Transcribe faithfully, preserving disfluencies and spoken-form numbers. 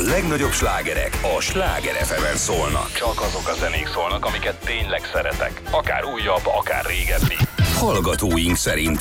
legnagyobb slágerek a Sláger ef emen szólnak. Csak azok a zenék szólnak, amiket tényleg szeretek. Akár újabb, akár régebbi. Hallgatóink szerint